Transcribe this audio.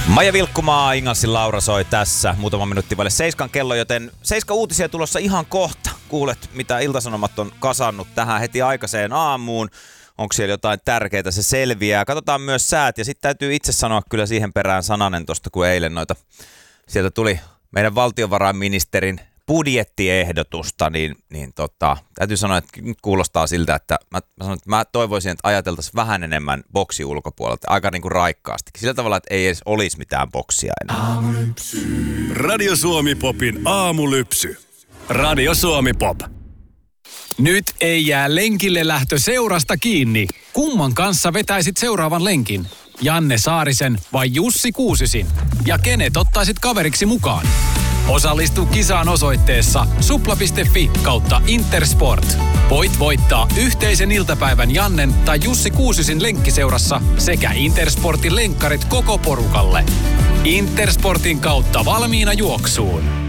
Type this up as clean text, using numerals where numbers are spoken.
Maija Vilkkumaa, Ingalsin Laura soi tässä. Muutama minuutti vaille 7 kello, joten 7 uutisia tulossa ihan kohta. Kuulet, mitä Ilta-Sanomat on kasannut tähän heti aikaiseen aamuun. Onko siellä jotain tärkeää, se selviää. Katsotaan myös säät ja sitten täytyy itse sanoa kyllä siihen perään sananen tosta, kun eilen sieltä tuli meidän valtiovarainministerin budjettiehdotusta, niin täytyy sanoa, että nyt kuulostaa siltä, että mä toivoisin, että ajateltaisiin vähän enemmän boksi ulkopuolelta, aika niin kuin raikkaastikin. Sillä tavalla, että ei edes olisi mitään boksia enää. Aamulypsy. Radio Suomi Popin aamulypsy. Radio Suomi Pop. Nyt ei jää lenkille lähtö seurasta kiinni. Kumman kanssa vetäisit seuraavan lenkin? Janne Saarisen vai Jussi Kuusisin? Ja kenet ottaisit kaveriksi mukaan? Osallistu kisaan osoitteessa supla.fi/Intersport. Voit voittaa yhteisen iltapäivän Jannen tai Jussi Kuusisin lenkkiseurassa sekä Intersportin lenkkarit koko porukalle. Intersportin kautta valmiina juoksuun.